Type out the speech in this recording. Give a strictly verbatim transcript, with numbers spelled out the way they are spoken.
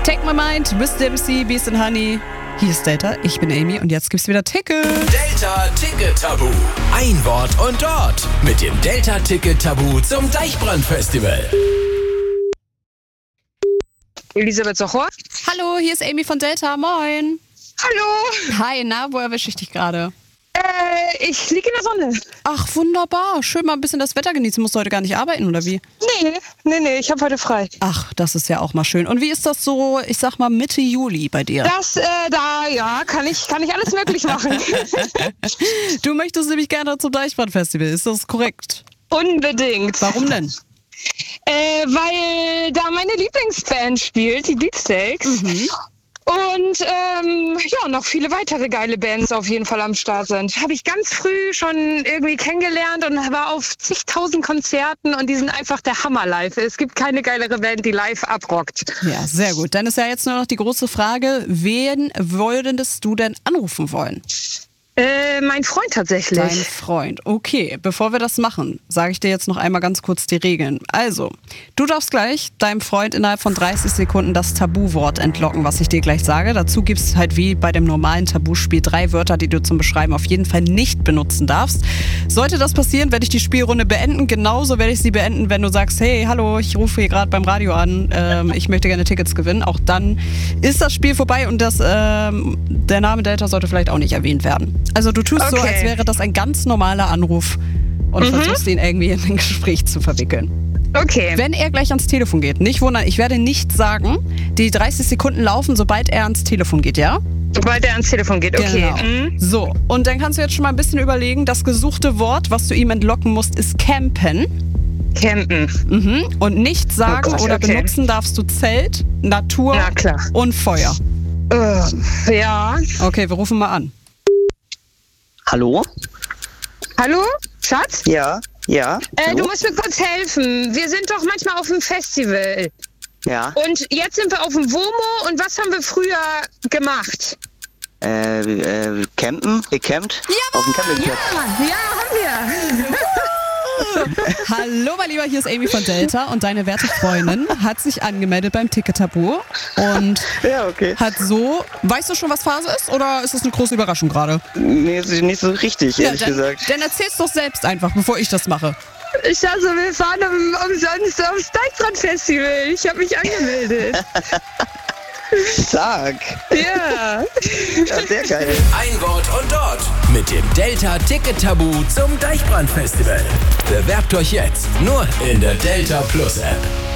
Take My Mind, Wiz D M C, Beast and Honey. Hier ist Delta, ich bin Amy und jetzt gibt's wieder Ticket. Delta Ticket Tabu. Ein Wort und dort mit dem Delta Ticket Tabu zum Deichbrand-Festival. Elisabeth Sochor. Hallo, hier ist Amy von Delta, moin. Hallo. Hi, na, wo erwische ich dich gerade? Äh, ich liege in der Sonne. Ach, wunderbar. Schön mal ein bisschen das Wetter genießen. Musst du heute gar nicht arbeiten, oder wie? Nee, nee, nee, ich habe heute frei. Ach, das ist ja auch mal schön. Und wie ist das so, ich sag mal, Mitte Juli bei dir? Das, äh, da, ja, kann ich, kann ich alles möglich machen. Du möchtest nämlich gerne zum Deichbrand-Festival, ist das korrekt? Unbedingt. Warum denn? Äh, weil da meine Lieblingsband spielt, die Beatsteaks. Mhm. Und ähm, ja, noch viele weitere geile Bands auf jeden Fall am Start sind. Habe ich ganz früh schon irgendwie kennengelernt und war auf zigtausend Konzerten und die sind einfach der Hammer live. Es gibt keine geilere Band, die live abrockt. Ja, sehr gut. Dann ist ja jetzt nur noch die große Frage, wen würdest du denn anrufen wollen? Äh, mein Freund tatsächlich. Dein Freund. Okay, bevor wir das machen, sage ich dir jetzt noch einmal ganz kurz die Regeln. Also, du darfst gleich deinem Freund innerhalb von dreißig Sekunden das Tabuwort entlocken, was ich dir gleich sage. Dazu gibt es halt wie bei dem normalen Tabuspiel drei Wörter, die du zum Beschreiben auf jeden Fall nicht benutzen darfst. Sollte das passieren, werde ich die Spielrunde beenden. Genauso werde ich sie beenden, wenn du sagst, hey, hallo, ich rufe hier gerade beim Radio an, ähm, ich möchte gerne Tickets gewinnen. Auch dann ist das Spiel vorbei und das, ähm, der Name Delta sollte vielleicht auch nicht erwähnt werden. Also du tust okay. so, als wäre das ein ganz normaler Anruf und mhm. versuchst ihn irgendwie in ein Gespräch zu verwickeln. Okay. Wenn er gleich ans Telefon geht, nicht wundern, ich werde nicht sagen, die dreißig Sekunden laufen, sobald er ans Telefon geht, ja? Sobald er ans Telefon geht, okay. Genau. Mhm. So, und dann kannst du jetzt schon mal ein bisschen überlegen, das gesuchte Wort, was du ihm entlocken musst, ist campen. Campen. Mhm. Und nicht sagen oh Gott, oder okay. benutzen darfst du Zelt, Natur Na klar. und Feuer. Uh, ja. Okay, wir rufen mal an. Hallo? Hallo, Schatz? Ja, ja. Äh, Hallo? du musst mir kurz helfen. Wir sind doch manchmal auf dem Festival. Ja. Und jetzt sind wir auf dem WOMO und was haben wir früher gemacht? Äh, äh, campen? Gecampt? Ja, auf dem Campingplatz. Ja, ja, haben wir. Hallo, mein Lieber, hier ist Amy von Delta und deine werte Freundin hat sich angemeldet beim Ticket Tabu und Ja, okay. hat so, weißt du schon, was Phase ist oder ist das eine große Überraschung gerade? Nee, ist nicht so richtig, Ja, ehrlich dann, gesagt. dann erzähl's doch selbst einfach, bevor ich das mache. Ich dachte, wir fahren um, umsonst aufs Deichbrand-Festival. Ich habe mich angemeldet. Stark. Ja. Ja, sehr geil. Ein Wort und dort mit dem Delta Ticket Tabu zum Deichbrand-Festival. Bewerbt euch jetzt nur in der Delta Plus App.